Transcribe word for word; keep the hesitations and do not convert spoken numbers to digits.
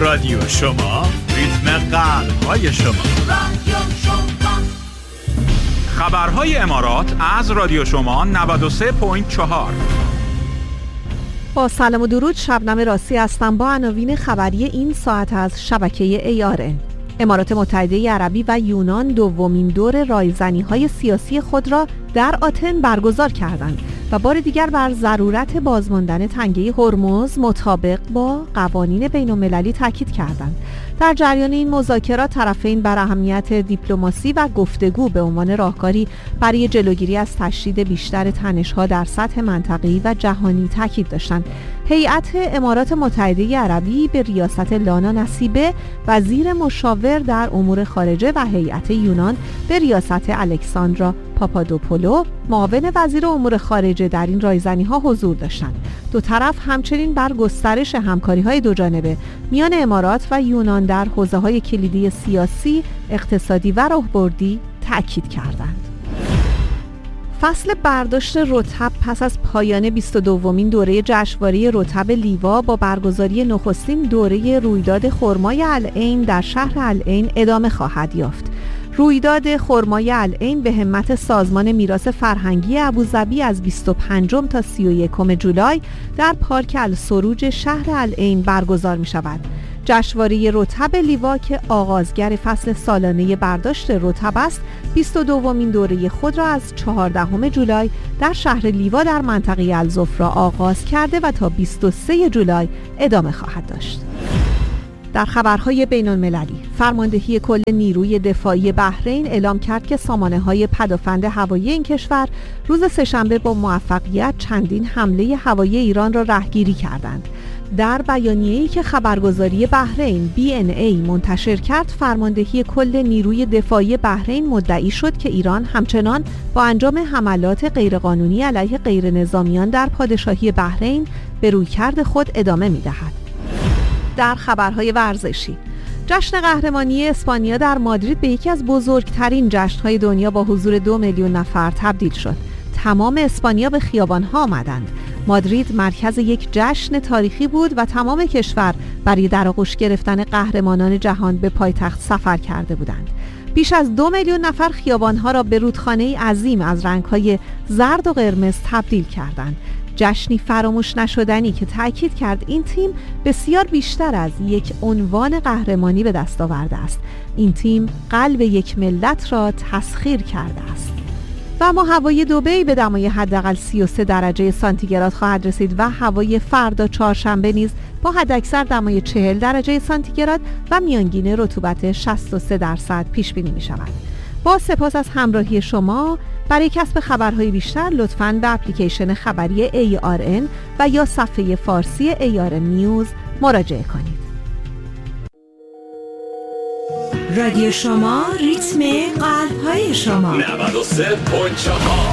رادیو شما، ریتم قلب‌های شما. رادیو شما. خبرهای امارات از رادیو شما نود و سه ممیز چهار. با سلام و درود، شبنم راستی هستم با عناوین خبری این ساعت از شبکه ای آر ان. امارات متحده عربی و یونان دومین دور رایزنی‌های سیاسی خود را در آتن برگزار کردند و بار دیگر بر ضرورت بازماندن تنگه هرمز مطابق با قوانین بین‌المللی تاکید کردند. در جریان این مذاکرات طرفین بر اهمیت دیپلماسی و گفتگو به عنوان راهکاری برای جلوگیری از تشدید بیشتر تنش‌ها در سطح منطقه‌ای و جهانی تاکید داشتند. هیئت امارات متحده عربی به ریاست لانا نصیبه وزیر مشاور در امور خارجه و هیئت یونان به ریاست الکساندرا پاپادوپولو معاون وزیر امور خارجه در این رایزنی‌ها حضور داشتند. دو طرف همچنین بر گسترش همکاری‌های دوجانبه میان امارات و یونان در حوزه‌های کلیدی سیاسی، اقتصادی و راهبردی تأکید کردند. فصل برداشت رطب پس از پایان بیست و دومین دوره جشنواره رطب لیوا با برگزاری نخستین دوره رویداد خرمای العین در شهر العین ادامه خواهد یافت. رویداد خرمای العین به همت سازمان میراث فرهنگی ابوظبی از بیست و پنجم تا سی و یکم جولای در پارک السروج شهر العین برگزار می شود. جشنواره رطب لیوا که آغازگر فصل سالانه برداشت رطب است، بیست و دومین دوره خود را از چهاردهم جولای در شهر لیوا در منطقه الزفرا آغاز کرده و تا بیست و سوم جولای ادامه خواهد داشت. در خبرهای بین‌المللی، فرماندهی کل نیروی دفاعی بحرین اعلام کرد که سامانه‌های پدافند هوایی این کشور روز سه‌شنبه با موفقیت چندین حمله هوایی ایران را رهگیری کردند. در بیانیه‌ای که خبرگزاری بحرین بی ان ای منتشر کرد، فرماندهی کل نیروی دفاعی بحرین مدعی شد که ایران همچنان با انجام حملات غیرقانونی علیه غیرنظامیان در پادشاهی بحرین به رویکرد خود ادامه می‌دهد. در خبرهای ورزشی، جشن قهرمانی اسپانیا در مادرید به یکی از بزرگترین جشن‌های دنیا با حضور دو میلیون نفر تبدیل شد. تمام اسپانیا به خیابان‌ها آمدند. مادرید مرکز یک جشن تاریخی بود و تمام کشور برای در آغوش گرفتن قهرمانان جهان به پایتخت سفر کرده بودند. بیش از دو میلیون نفر خیابان‌ها را به رودخانه‌ای عظیم از رنگ‌های زرد و قرمز تبدیل کردند. جشنی فراموش نشدنی که تأکید کرد این تیم بسیار بیشتر از یک عنوان قهرمانی به دست آورده است. این تیم قلب یک ملت را تسخیر کرده است. و ما هوای دبی به دمای حداقل سی و سه درجه سانتیگراد خواهد رسید و هوای فردا چهارشنبه نیز با حداکثر دمای چهل درجه سانتیگراد و میانگین رطوبت شصت و سه درصد پیش بینی می شود. با سپاس از همراهی شما. برای کسب خبرهای بیشتر لطفاً به اپلیکیشن خبری ای آر ان و یا صفحه فارسی ای آر ان نیوز مراجعه کنید. رادیو شما، ریتم قلب‌های شما. نود و سه ممیز چهار.